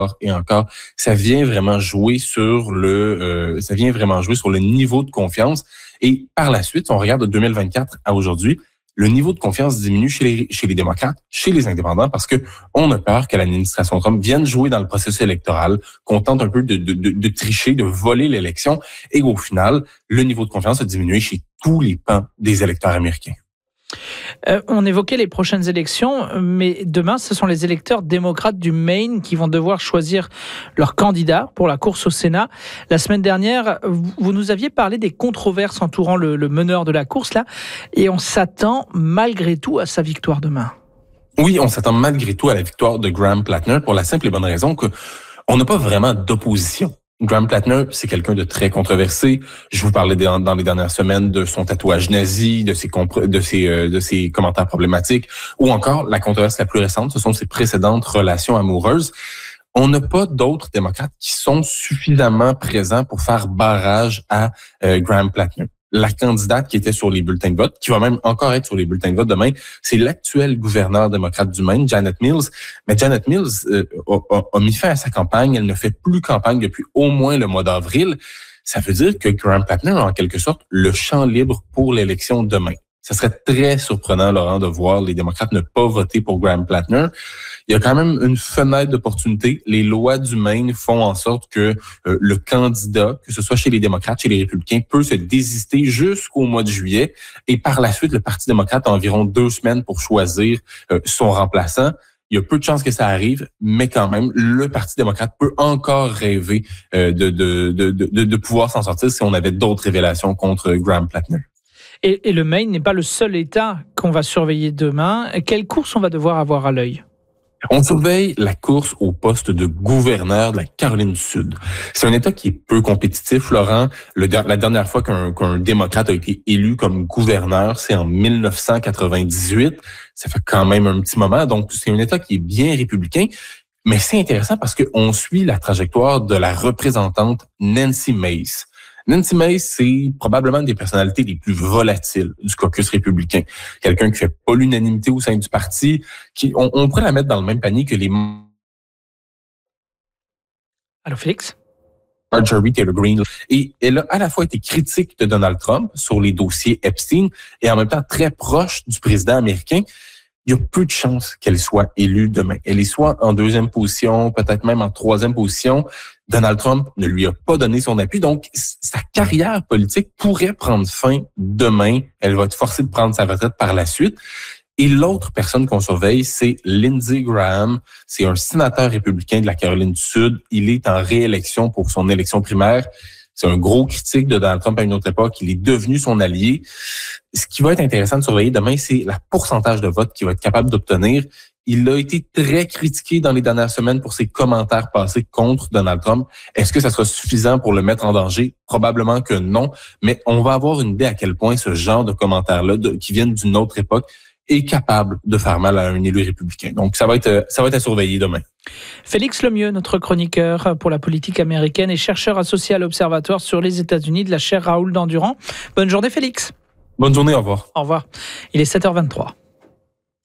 et encore, ça vient vraiment jouer sur le niveau de confiance. Et par la suite, si on regarde de 2024 à aujourd'hui, le niveau de confiance diminue chez les démocrates, chez les indépendants, parce que on a peur que l'administration Trump vienne jouer dans le processus électoral, qu'on tente un peu de tricher, de voler l'élection, et au final, le niveau de confiance a diminué chez tous les pans des électeurs américains. On évoquait les prochaines élections, mais demain, ce sont les électeurs démocrates du Maine qui vont devoir choisir leur candidat pour la course au Sénat. La semaine dernière, vous nous aviez parlé des controverses entourant le meneur de la course, là, et on s'attend malgré tout à sa victoire demain. Oui, on s'attend malgré tout à la victoire de Graham Plattner pour la simple et bonne raison qu'on n'a pas vraiment d'opposition. Graham Plattner, c'est quelqu'un de très controversé. Je vous parlais dans les dernières semaines de son tatouage nazi, de ses commentaires problématiques, ou encore la controverse la plus récente, ce sont ses précédentes relations amoureuses. On n'a pas d'autres démocrates qui sont suffisamment présents pour faire barrage à Graham Plattner. La candidate qui était sur les bulletins de vote, qui va même encore être sur les bulletins de vote demain, c'est l'actuel gouverneur démocrate du Maine, Janet Mills. Mais Janet Mills a mis fin à sa campagne. Elle ne fait plus campagne depuis au moins le mois d'avril. Ça veut dire que Graham Plattner a en quelque sorte le champ libre pour l'élection demain. Ça serait très surprenant, Laurent, de voir les démocrates ne pas voter pour Graham Plattner. Il y a quand même une fenêtre d'opportunité. Les lois du Maine font en sorte que le candidat, que ce soit chez les démocrates, chez les républicains, peut se désister jusqu'au mois de juillet. Et par la suite, le Parti démocrate a environ 2 semaines pour choisir son remplaçant. Il y a peu de chances que ça arrive, mais quand même, le Parti démocrate peut encore rêver de pouvoir s'en sortir si on avait d'autres révélations contre Graham Plattner. Et le Maine n'est pas le seul État qu'on va surveiller demain. Quelle course on va devoir avoir à l'œil? On surveille la course au poste de gouverneur de la Caroline du Sud. C'est un État qui est peu compétitif, Laurent. La dernière fois qu'un démocrate a été élu comme gouverneur, c'est en 1998. Ça fait quand même un petit moment. Donc, c'est un État qui est bien républicain. Mais c'est intéressant parce qu'on suit la trajectoire de la représentante Nancy Mace. Nancy Mace, c'est probablement une des personnalités les plus volatiles du caucus républicain. Quelqu'un qui fait pas l'unanimité au sein du parti, on pourrait la mettre dans le même panier que les... Allô, Félix? Marjorie Taylor Greene. Et elle a à la fois été critique de Donald Trump sur les dossiers Epstein et en même temps très proche du président américain. Il y a peu de chances qu'elle soit élue demain. Elle est soit en 2e position, peut-être même en 3e position. Donald Trump ne lui a pas donné son appui. Donc, sa carrière politique pourrait prendre fin demain. Elle va être forcée de prendre sa retraite par la suite. Et l'autre personne qu'on surveille, c'est Lindsey Graham. C'est un sénateur républicain de la Caroline du Sud. Il est en réélection pour son élection primaire. C'est un gros critique de Donald Trump à une autre époque. Il est devenu son allié. Ce qui va être intéressant de surveiller demain, c'est le pourcentage de votes qu'il va être capable d'obtenir. Il a été très critiqué dans les dernières semaines pour ses commentaires passés contre Donald Trump. Est-ce que ça sera suffisant pour le mettre en danger? Probablement que non. Mais on va avoir une idée à quel point ce genre de commentaires-là, qui viennent d'une autre époque, est capable de faire mal à un élu républicain. Donc, ça va être à surveiller demain. Félix Lemieux, notre chroniqueur pour la politique américaine et chercheur associé à l'Observatoire sur les États-Unis de la chaire Raoul Dandurand. Bonne journée, Félix. Bonne journée, au revoir. Au revoir. Il est 7h23.